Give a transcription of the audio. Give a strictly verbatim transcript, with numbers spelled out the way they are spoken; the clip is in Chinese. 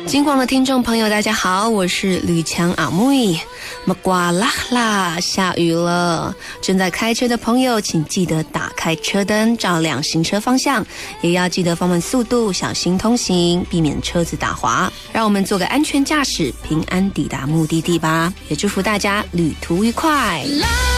金广的听众朋友大家好，我是吕强阿妹。么呱啦啦，下雨了，正在开车的朋友请记得打开车灯，照亮行车方向，也要记得放慢速度，小心通行，避免车子打滑。让我们做个安全驾驶，平安抵达目的地吧。也祝福大家旅途愉快。